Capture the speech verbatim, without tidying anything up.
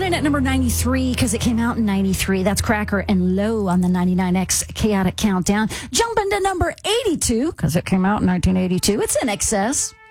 in at number ninety-three because it came out in ninety-three. That's Cracker and Low on the ninety-nine X Chaotic Countdown. Jumping to number eighty-two because it came out in nineteen eighty-two. It's In Excess.